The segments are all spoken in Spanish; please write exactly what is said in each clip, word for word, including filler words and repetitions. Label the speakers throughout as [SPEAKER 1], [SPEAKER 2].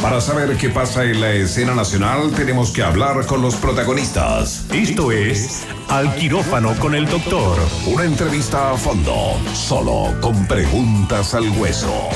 [SPEAKER 1] Para saber qué pasa en la escena nacional, tenemos que hablar con los protagonistas.
[SPEAKER 2] Esto es Al Quirófano con el Doctor.
[SPEAKER 1] Una entrevista a fondo, solo con preguntas al hueso.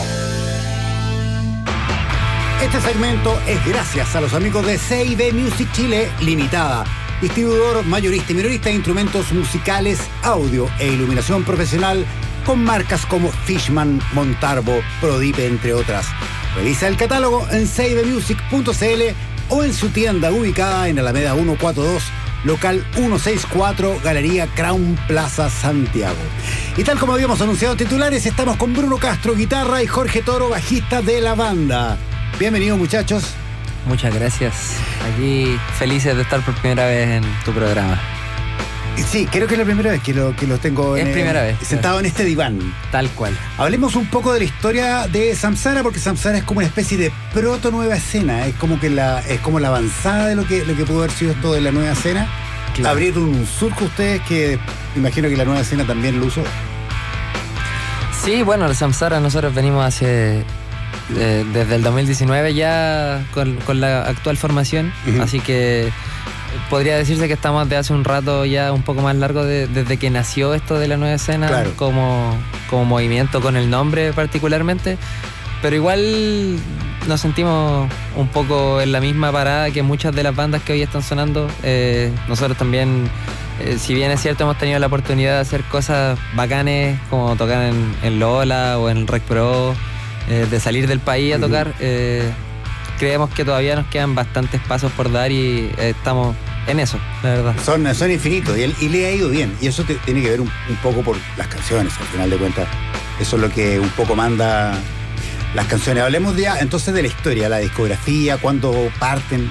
[SPEAKER 3] Este segmento es gracias a los amigos de C y B Music Chile Limitada, distribuidor mayorista y minorista de instrumentos musicales, audio e iluminación profesional con marcas como Fishman, Montarbo, Prodipe, entre otras. Revisa el catálogo en c i b music punto c l o en su tienda ubicada en Alameda ciento cuarenta y dos, local ciento sesenta y cuatro, Galería Crown Plaza, Santiago. Y tal como habíamos anunciado en titulares, estamos con Bruno Castro, guitarra, y Jorge Toro, bajista de la banda. Bienvenidos, muchachos.
[SPEAKER 4] Muchas gracias. Aquí felices de estar por primera vez en tu programa.
[SPEAKER 3] Sí, creo que es la primera vez que lo, que lo tengo
[SPEAKER 4] es
[SPEAKER 3] en,
[SPEAKER 4] primera vez,
[SPEAKER 3] sentado
[SPEAKER 4] claro.
[SPEAKER 3] en este diván.
[SPEAKER 4] Tal cual.
[SPEAKER 3] Hablemos un poco de la historia de Samsara, porque Samsara es como una especie de proto nueva escena. Es como que la, es como la avanzada de lo que, lo que pudo haber sido esto de la nueva escena. Claro. Abrieron un surco ustedes que imagino que la nueva escena también lo usó.
[SPEAKER 4] Sí, bueno, el Samsara nosotros venimos hace... Eh, desde el dos mil diecinueve ya con, con la actual formación, uh-huh. Así que podría decirse que estamos de hace un rato ya un poco más largo de, desde que nació esto de la nueva escena, claro. como, como movimiento con el nombre particularmente, pero igual nos sentimos un poco en la misma parada que muchas de las bandas que hoy están sonando. Eh, nosotros también, eh, si bien es cierto, hemos tenido la oportunidad de hacer cosas bacanes como tocar en, en Lola o en Rec Pro, Eh, de salir del país a tocar, eh, creemos que todavía nos quedan bastantes pasos por dar y eh, estamos en eso, la verdad.
[SPEAKER 3] Son, son infinitos y, y le ha ido bien, y eso te, tiene que ver un, un poco por las canciones, al final de cuentas. Eso es lo que un poco manda las canciones. Hablemos ya entonces de la historia, la discografía, cuándo parten.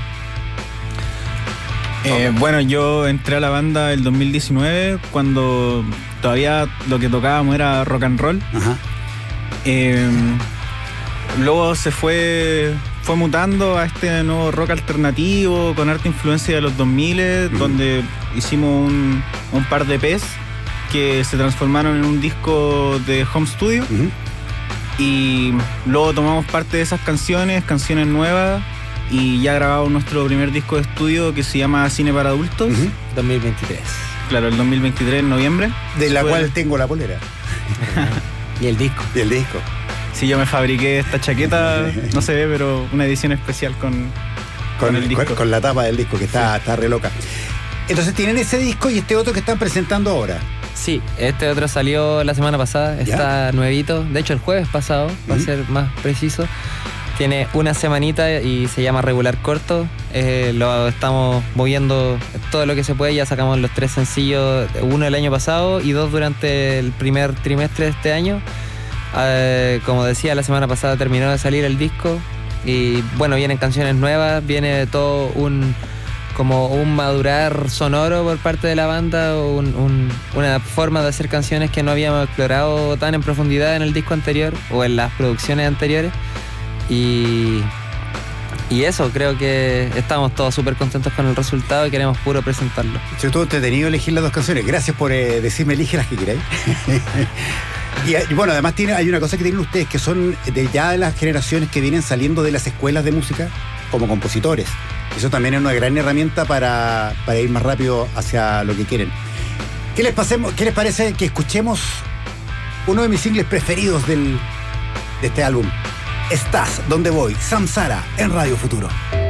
[SPEAKER 5] Eh, bueno, yo entré a la banda el dos mil diecinueve, cuando todavía lo que tocábamos era rock and roll.
[SPEAKER 3] Ajá.
[SPEAKER 5] Eh, Luego se fue fue mutando a este nuevo rock alternativo con harta influencia de los dos mil, uh-huh. Donde hicimos un, un par de E Pes que se transformaron en un disco de home studio, uh-huh. Y luego tomamos parte de esas canciones, canciones nuevas, y ya grabamos nuestro primer disco de estudio que se llama Cine para Adultos,
[SPEAKER 4] uh-huh. dos mil veintitrés.
[SPEAKER 5] Claro, el dos mil veintitrés, en noviembre.
[SPEAKER 3] De la cual tengo la polera.
[SPEAKER 4] Y el disco.
[SPEAKER 3] Y el disco.
[SPEAKER 5] Sí, yo me fabriqué esta chaqueta, no se ve, pero una edición especial con,
[SPEAKER 3] con,
[SPEAKER 5] con el disco.
[SPEAKER 3] Con, con la tapa del disco, que está, sí. está re loca. Entonces tienen ese disco y este otro que están presentando ahora.
[SPEAKER 4] Sí, este otro salió la semana pasada, está ¿Ya? nuevito. De hecho, el jueves pasado, uh-huh. va a ser más preciso. Tiene una semanita y se llama Regular Corto. Eh, lo estamos moviendo todo lo que se puede. Ya sacamos los tres sencillos, uno el año pasado y dos durante el primer trimestre de este año. Eh, como decía, la semana pasada terminó de salir el disco y bueno, vienen canciones nuevas, viene todo un como un madurar sonoro por parte de la banda, un, un, una forma de hacer canciones que no habíamos explorado tan en profundidad en el disco anterior o en las producciones anteriores, y, y eso, creo que estamos todos súper contentos con el resultado y queremos puro presentarlo.
[SPEAKER 3] Yo estuve entretenido elegir las dos canciones, gracias por eh, decirme elige las que queráis. Y, y bueno, además tiene, hay una cosa que tienen ustedes que son de ya de las generaciones que vienen saliendo de las escuelas de música como compositores. Eso también es una gran herramienta para, para ir más rápido hacia lo que quieren. ¿Qué les, pasemos, ¿Qué les parece que escuchemos uno de mis singles preferidos del, de este álbum? Estás donde voy, Samsara, en Radio Futuro.